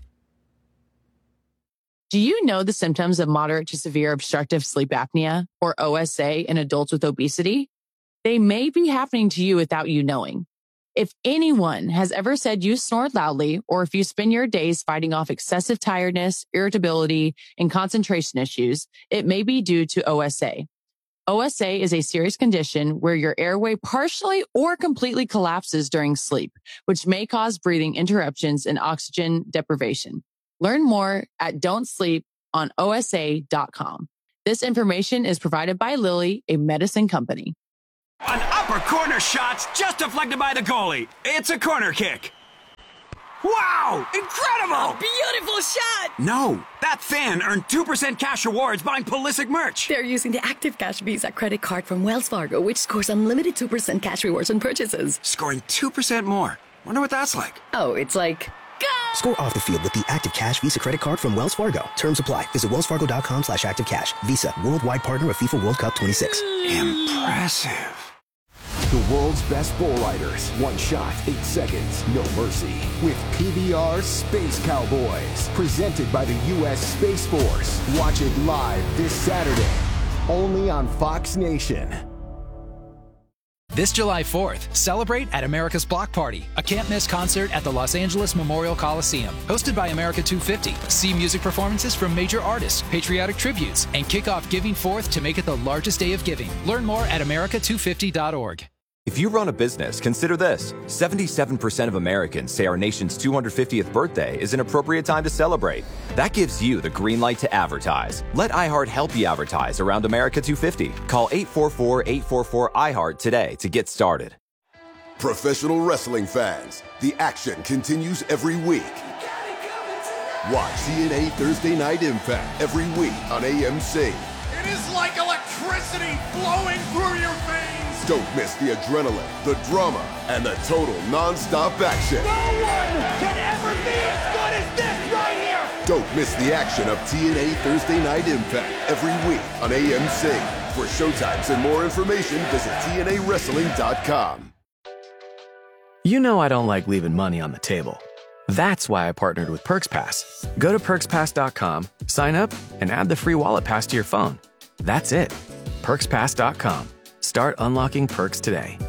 Do you know the symptoms of moderate to severe obstructive sleep apnea, or O S A, in adults with obesity? They may be happening to you without you knowing. If anyone has ever said you snore loudly, or if you spend your days fighting off excessive tiredness, irritability, and concentration issues, it may be due to O S A. O S A is a serious condition where your airway partially or completely collapses during sleep, which may cause breathing interruptions and oxygen deprivation. Learn more at don't sleep on O S A dot com. This information is provided by Lilly, a medicine company. An upper corner shot just deflected by the goalie. It's a corner kick. Wow! Incredible! A beautiful shot! No, that fan earned two percent cash rewards buying Pulisic merch. They're using the Active Cash Visa credit card from Wells Fargo, which scores unlimited two percent cash rewards on purchases. Scoring two percent more. Wonder what that's like. Oh, it's like... Score off the field with the Active Cash Visa credit card from Wells Fargo. Terms apply. Visit wellsfargo.com slash active cash. Visa, worldwide partner of FIFA World Cup twenty-six. Impressive. The world's best bull riders. One shot, eight seconds, no mercy. With P B R Space Cowboys. Presented by the U S Space Force. Watch it live this Saturday. Only on Fox Nation. This July fourth, celebrate at America's Block Party, a can't-miss concert at the Los Angeles Memorial Coliseum. Hosted by America two fifty. See music performances from major artists, patriotic tributes, and kick off Giving Fourth to make it the largest day of giving. Learn more at america two fifty dot org. If you run a business, consider this. seventy-seven percent of Americans say our nation's two hundred fiftieth birthday is an appropriate time to celebrate. That gives you the green light to advertise. Let iHeart help you advertise around America two fifty. Call eight four four, eight four four, I heart today to get started. Professional wrestling fans, the action continues every week. Watch T N A Thursday Night Impact every week on A M C. It is like electricity flowing through your veins. Don't miss the adrenaline, the drama, and the total non-stop action. No one can ever be as good as this right here. Don't miss the action of T N A Thursday Night Impact every week on A M C. For showtimes and more information, visit T N A wrestling dot com. You know I don't like leaving money on the table. That's why I partnered with PerksPass. Go to perks pass dot com, sign up, and add the free wallet pass to your phone. That's it. perks pass dot com. Start unlocking perks today.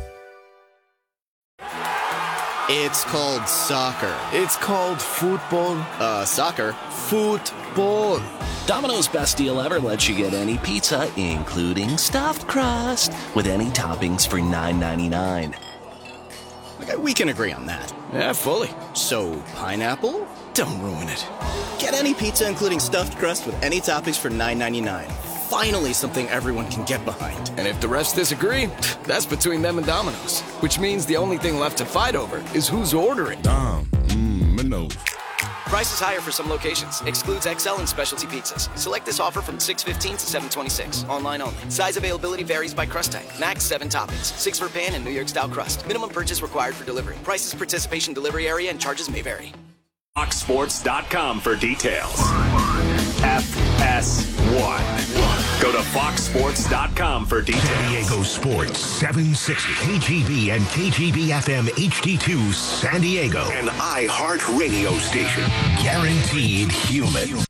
It's called soccer. It's called football. Uh, soccer. Football. Domino's best deal ever lets you get any pizza, including stuffed crust, with any toppings for nine ninety-nine. Okay, we can agree on that. Yeah, fully. So, pineapple? Don't ruin it. Get any pizza, including stuffed crust, with any toppings for nine ninety-nine. Finally, something everyone can get behind. And if the rest disagree, that's between them and Domino's. Which means the only thing left to fight over is who's ordering. Dom, mmm, Minos. Price is higher for some locations. Excludes X L and specialty pizzas. Select this offer from six fifteen to seven twenty-six. Online only. Size availability varies by crust type. Max seven toppings. Six for pan and New York style crust. Minimum purchase required for delivery. Prices, participation, delivery area, and charges may vary. Fox Sports dot com for details. F S one. Go to Fox Sports dot com for details. San Diego Sports seven sixty K G B and K G B F M H D two San Diego. An iHeart radio station. Guaranteed human.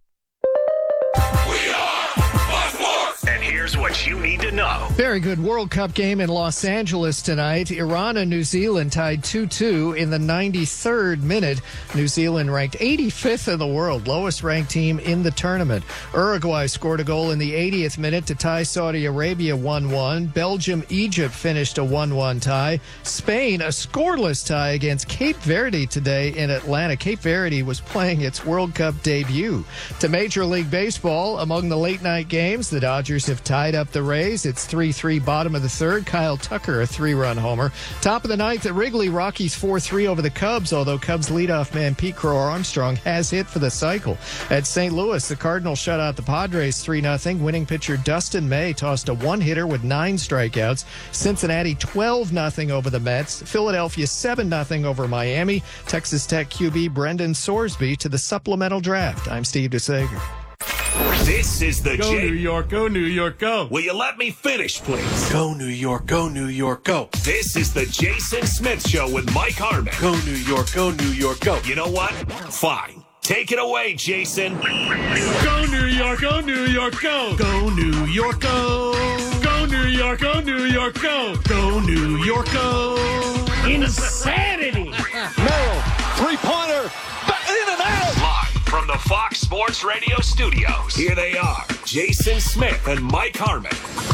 And here's what you need to know. Very good World Cup game in Los Angeles tonight. Iran and New Zealand tied two two in the ninety-third minute. New Zealand ranked eighty-fifth in the world, lowest ranked team in the tournament. Uruguay scored a goal in the eightieth minute to tie Saudi Arabia one one. Belgium-Egypt finished a one one tie. Spain, a scoreless tie against Cape Verde today in Atlanta. Cape Verde was playing its World Cup debut. To Major League Baseball, among the late night games, the Dodgers have tied tied up the Rays. It's three three bottom of the third. Kyle Tucker, a three-run homer. Top of the ninth at Wrigley, Rockies four three over the Cubs, although Cubs leadoff man Pete Crow Armstrong has hit for the cycle. At Saint Louis, the Cardinals shut out the Padres three nothing. Winning pitcher Dustin May tossed a one-hitter with nine strikeouts. Cincinnati twelve nothing over the Mets. Philadelphia seven nothing over Miami. Texas Tech Q B Brendan Sorsby to the supplemental draft. I'm Steve DeSager. This is the Go J- New York, go New York, go. Will you let me finish, please? Go New York, go New York, go. This is the Jason Smith Show with Mike Harmon. Go New York, go New York, go. You know what? Fine. Take it away, Jason. Go New York, go New York, go. Go New York, go. Go New York, go New York, go. Go New York, go. Insanity. Merrill, three-pointer, in and out. Live from the Fox Sports Radio studios, here they are, Jason Smith and Mike Harmon.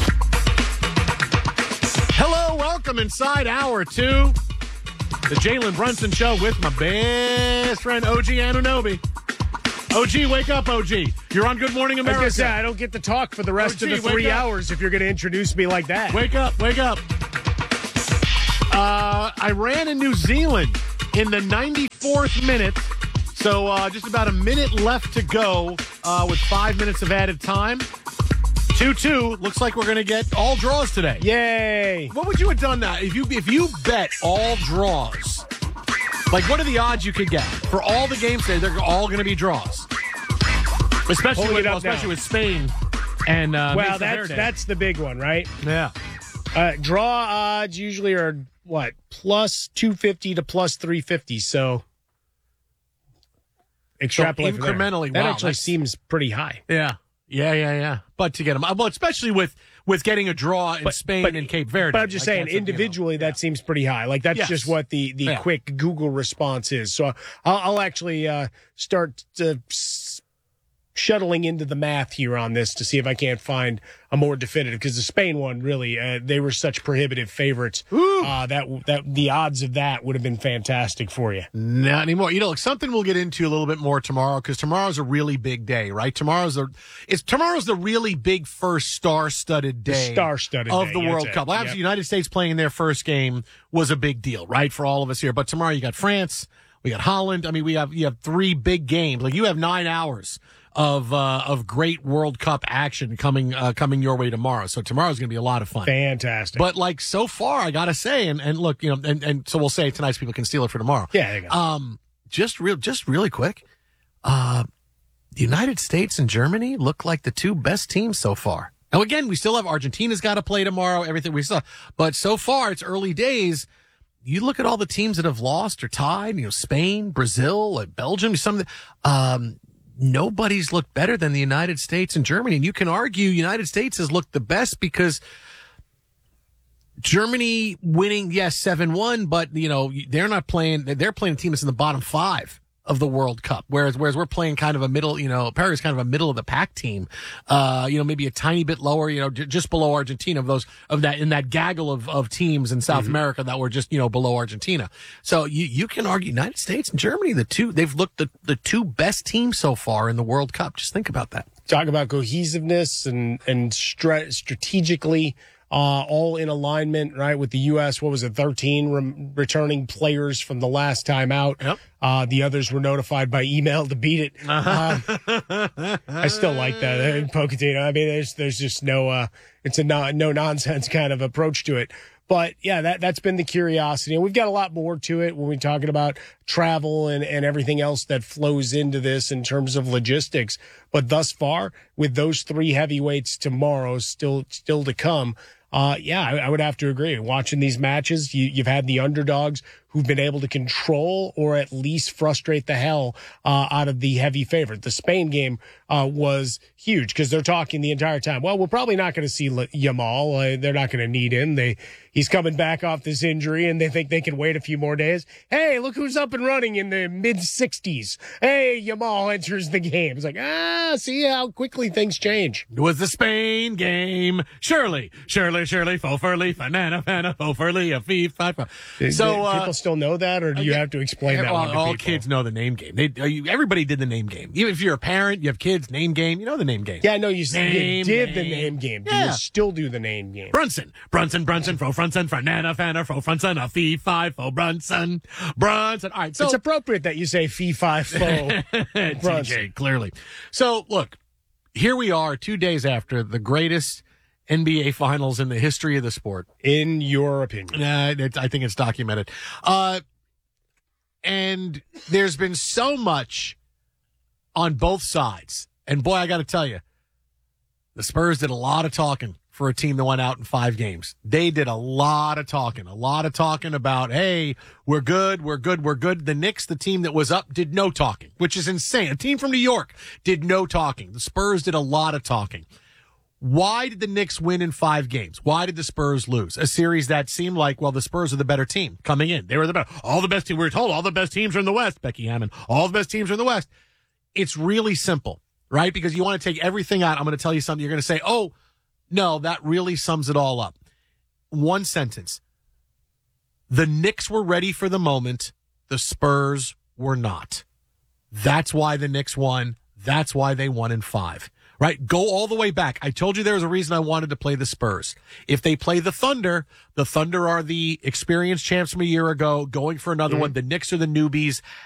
Hello, welcome inside hour two. The Jalen Brunson Show with my best friend, O G Anunoby. O G, wake up, O G. You're on Good Morning America. I was gonna say, I don't get to talk for the rest O G, of the three wake up. hours if you're going to introduce me like that. Wake up, wake up. Uh, Iran and New Zealand in the ninety-fourth minute. So uh, just about a minute left to go uh, with five minutes of added time. two two. Looks like we're going to get all draws today. Yay. What would you have done now if you if you bet all draws? Like, what are the odds you could get for all the games today? They're all going to be draws, especially Pulling with, it up especially now. with Spain and uh, well, Mesa that's Verde. that's the big one, right? Yeah. Uh, draw odds usually are what, plus two fifty to plus three fifty. So extrapolate from there. incrementally, That wow, actually that's- seems pretty high. Yeah, yeah, yeah, yeah. But to get them, well, especially with with getting a draw in But- Spain but- and Cape Verde. But I'm just like, saying, that's a, you know, individually, that seems pretty high. Like, that's Yes. just what the, the Yeah. quick Google response is. So I'll, I'll actually uh, start to s- shuttling into the math here on this to see if I can't find a more definitive, because the Spain one, really, uh, they were such prohibitive favorites. Uh, that that the odds of that would have been fantastic for you. Not anymore. You know, look, something we'll get into a little bit more tomorrow, because tomorrow's a really big day, right? Tomorrow's a, it's tomorrow's the really big first star-studded The day, star-studded of day, the that's World it. Cup. Well, obviously, Yep. United States playing their first game was a big deal, right, for all of us here. But tomorrow you got France, we got Holland. I mean, we have you have three big games. Like, you have nine hours of uh, of great World Cup action coming uh, coming your way tomorrow. So tomorrow's going to be a lot of fun. Fantastic. But like so far, I gotta say, and, and look, you know, and, and so we'll say tonight's people can steal it for tomorrow. Yeah, there you go. Um, just real, just really quick. Uh, the United States and Germany look like the two best teams so far. Now, again, we still have Argentina's got to play tomorrow. Everything we saw, but so far it's early days. You look at all the teams that have lost or tied. You know, Spain, Brazil, like Belgium. Some of the, um. Nobody's looked better than the United States and Germany. And you can argue United States has looked the best because Germany winning, yes, seven one, but, you know, they're not playing, they're playing a team that's in the bottom five of the World Cup. Whereas, whereas we're playing kind of a middle, you know, Paraguay's kind of a middle of the pack team. Uh, you know, maybe a tiny bit lower, you know, j- just below Argentina of those, of that, in that gaggle of, of teams in South Mm-hmm. America that were just, you know, below Argentina. So you, you can argue United States and Germany, the two, they've looked the, the two best teams so far in the World Cup. Just think about that. Talk about cohesiveness and and stra- strategically uh, all in alignment, right? With the U S, what was it, thirteen re- returning players from the last time out. Yep. Uh, the others were notified by email to beat it. Uh, I still like that in Pochettino. I mean, there's there's just no uh, it's a no, no nonsense kind of approach to it. But yeah, that, that's been the curiosity. And we've got a lot more to it when we're talking about travel and, and everything else that flows into this in terms of logistics. But thus far, with those three heavyweights tomorrow still, still to come, uh, yeah, I, I would have to agree. Watching these matches, you, you've had the underdogs who've been able to control or at least frustrate the hell uh, out of the heavy favorite. The Spain game uh, was huge because they're talking the entire time, well, we're probably not going to see L- Yamal. Uh, they're not going to need him. They He's coming back off this injury, and they think they can wait a few more days. Hey, look who's up and running in the mid-sixties. Hey, Yamal enters the game. It's like, ah, see how quickly things change. It was the Spain game. Surely, surely, surely, fo furly, fanana, fana, fo furly, a fee, five, five. So, uh, People still know that, or do you have to explain that well, one to all people? kids know the name game. They, uh, you, everybody did the name game. Even if you're a parent, you have kids, name game, you know the name game. Yeah, no, you, you Name did the game. name game. Do Yeah. you still do the name game? Brunson, Brunson, Brunson, fro Brunson, Fernana, Fanna, fro Brunson, a fee, five, fo Brunson, Brunson. All right, so it's appropriate that you say fee, fi, fo, T Brunson. J, clearly. So, look, here we are two days after the greatest N B A finals in the history of the sport. In your opinion? Nah, it, I think it's documented. Uh, and there's been so much on both sides. And, boy, I got to tell you, the Spurs did a lot of talking for a team that went out in five games. They did a lot of talking, a lot of talking about, hey, we're good, we're good, we're good. The Knicks, the team that was up, did no talking, which is insane. A team from New York did no talking. The Spurs did a lot of talking. Why did the Knicks win in five games? Why did the Spurs lose? A series that seemed like, well, the Spurs are the better team coming in. They were the better. All the best team. We were told all the best teams are in the West. Becky Hammond. All the best teams are in the West. It's really simple, right? Because you want to take everything out. I'm going to tell you something. You're going to say, oh, no, that really sums it all up. One sentence. The Knicks were ready for the moment. The Spurs were not. That's why the Knicks won. That's why they won in five. Right? Go all the way back. I told you there was a reason I wanted to play the Spurs. If they play the Thunder, the Thunder are the experienced champs from a year ago, going for another mm-hmm. one. The Knicks are the newbies.